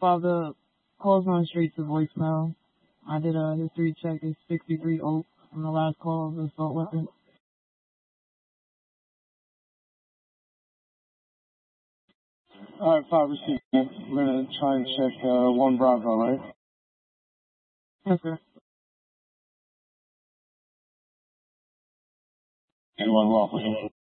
5, the call's going straight to voicemail. I did a history check. It's 63 Oak from the last call of the assault weapon. Alright, 5 received. We're gonna try and check 1 Bravo, right? Yes, sir. And 1 Lawful.